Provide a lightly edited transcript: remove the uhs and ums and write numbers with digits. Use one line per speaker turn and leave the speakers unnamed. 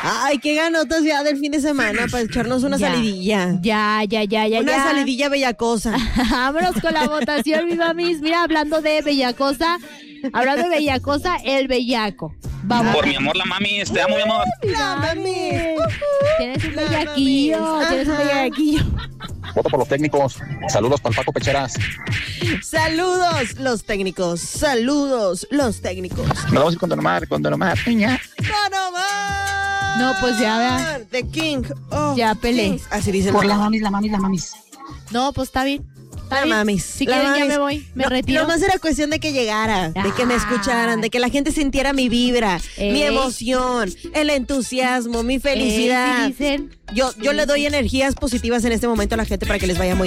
Ay, qué ganotas ya del fin de semana para echarnos una salidilla.
Ya.
Una salidilla bellacosa.
Vámonos con la votación, mi mamis. Mira, hablando de bellacosa, el bellaco. Vamos.
Por mi amor, la mami, te amo, mi amor.
La mami.
Tienes un bellaquillo.
Voto por los técnicos. Saludos para el Paco Pecheras.
Saludos los técnicos.
Nos vamos a ir con Don Omar, piña.
¡Don Omar!
No, pues ya, vea.
The King. Oh,
Ya peleé.
Kings. Así dicen.
Por las mamis.
No, pues está bien.
La mamis.
Si
La
quieren, ya
mamis.
me voy. Me retiro.
Nomás era cuestión de que llegara, de que me escucharan, de que la gente sintiera mi vibra, mi emoción, el entusiasmo, mi felicidad.
¿sí dicen?
Yo le doy energías positivas en este momento a la gente para que les vaya muy